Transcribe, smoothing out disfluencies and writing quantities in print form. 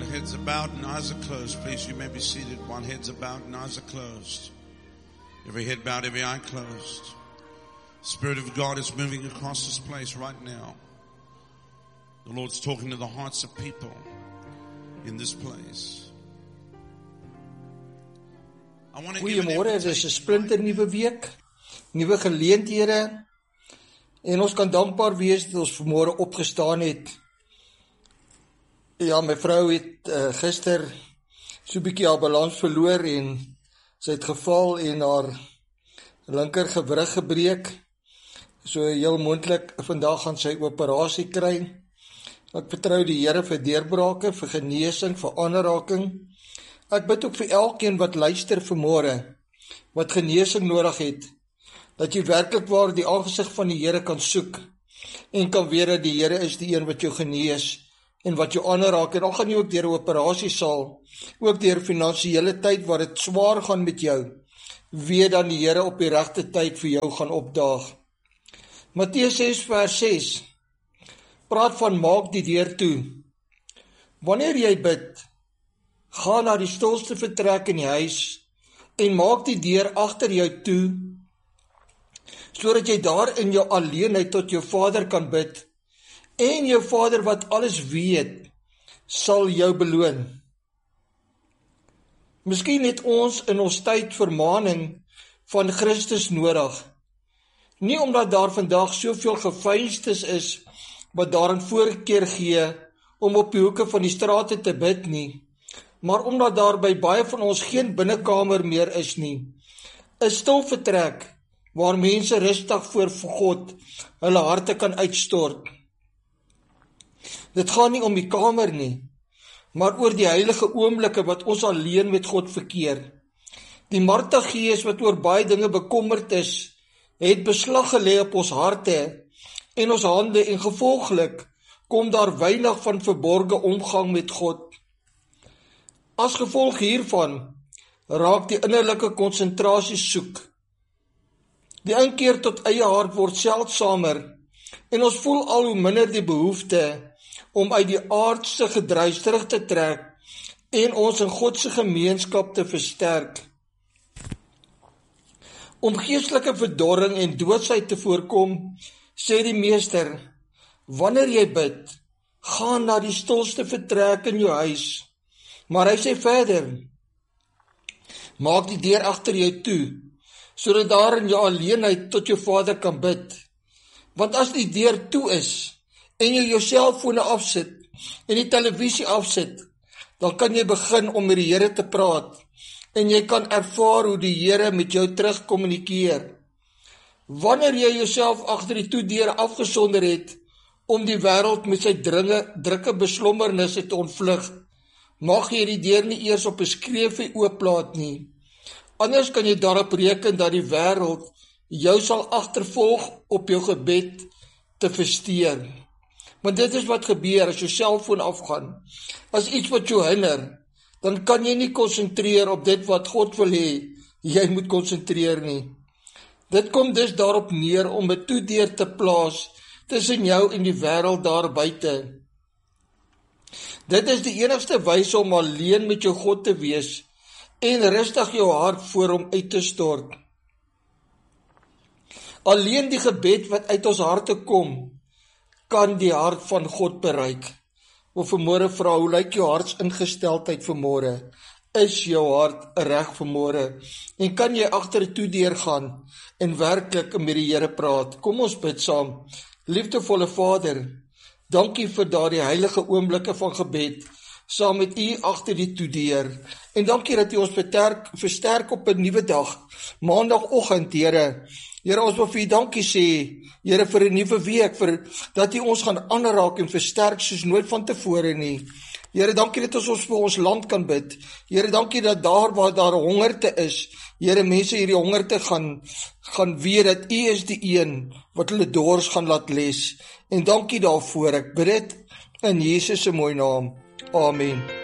While heads are bowed and eyes are closed, please, you may be seated while heads are bowed and eyes are closed. Every head bowed, every eye closed. Spirit of God is moving across this place right now. The Lord's talking to the hearts of people in this place. Goeiemôre, dit is 'n splinter nuwe week, nuwe geleenthede. En ons kan dankbaar wees dat ons vanmôre opgestaan het. Ja, my vrou het gister so 'n bietjie haar balans verloor en sy het geval en haar linker gewrig gebreek. So heel moontlik vandag gaan sy operasie kry. Ek vertrou die Here vir deurbrake, vir genesing, vir aanraking. Ek bid ook vir elkeen wat luister vanmôre, wat genesing nodig het, dat jy werklik waar die aangesig van die Here kan soek en kan weet dat die Here is die een wat jou genees en wat jou aanraak. En al gaan jy ook deur 'n operasiesaal, ook deur finansiële tyd waar dit swaar gaan met jou, weet dan die Here op die regte tyd vir jou gaan opdaag. Matteus 6 vers 6 praat van maak die deur toe. Wanneer jy bid, ga na die stilste vertrek in die huis en maak die deur agter jou toe, sodat jy daar in jou alleenheid tot jou Vader kan bid, en jou Vader wat alles weet, sal jou beloon. Miskien het ons in ons tyd vermaning van Christus nodig, nie omdat daar vandag soveel geveinstes is, wat daarin voorkeur gee, om op die hoeke van die strate te bid nie, maar omdat daar by baie van ons geen binnekamer meer is nie, 'n stil vertrek, waar mense rustig voor God hulle harte kan uitstort. Dit gaan nie om die kamer nie, maar oor die heilige oomblikke wat ons alleen met God verkeer. Die Martha gees wat oor baie dinge bekommerd is, het beslag gelê op ons harte en ons hande en gevolglik kom daar weinig van verborge omgang met God. As gevolg hiervan raak die innerlike konsentrasie soek. Die inkeer tot eie hart word seldsamer en ons voel al hoe minder die behoefte om uit die aardse gedruis terug te trek en ons in God se gemeenskap te versterk. Om geestelike verdorring en doodsheid te voorkom, sê die Meester, wanneer jy bid, gaan na die stilste vertrek in jou huis. Maar hy sê verder, maak die deur agter jou toe, sodat daar in jou alleenheid tot jou Vader kan bid. Want as die deur toe is, en jy jou selfone afsit, en die televisie afsit, dan kan jy begin om met die Here te praat, en jy kan ervaar hoe die Here met jou terugkommunikeer. Wanneer jy jouself agter die toedeur afgesonder het, om die wêreld met sy drukke beslommernisse te ontvlug, mag jy die deur nie eers op 'n skreefie oopplaat nie. Anders kan jy daarop reken dat die wêreld jou sal agtervolg op jou gebed te versteur. Want dit is wat gebeur as jou selfoon afgaan. As iets wat jou hinder, dan kan jy nie konsentreer op dit wat God wil hê jy moet konsentreer nie. Dit kom dus daarop neer om 'n toedeur te plaas tussen jou en die wêreld daar buite. Dit is die enigste wyse om alleen met jou God te wees en rustig jou hart voor hom uit te stort. Alleen die gebed wat uit ons harte kom, kan die hart van God bereik. Of vanmôre vra, hoe lyk jou hartsingesteldheid vanmôre? Is jou hart reg vanmôre? En kan jy agter 'n toedeur gaan en werklik met die Here praat? Kom ons bid saam. Liefdevolle Vader, dankie vir daardie heilige oomblikke van gebed, saam met U agter die toedeur. En dankie dat U ons versterk op 'n nuwe dag, maandagoggend, Here. Here, ons wil vir U dankie sê, Here, vir 'n nuwe week, vir dat U ons gaan aanraak en versterk soos nooit van tevore nie. Here, dankie dat ons vir ons land kan bid. Here, dankie dat daar waar daar hongerte is, Here, mense hierdie hongerte gaan weet dat U is die een wat hulle dors gaan laat les. En dankie daarvoor. Ek bid dit in Jesus se mooi naam. Amen.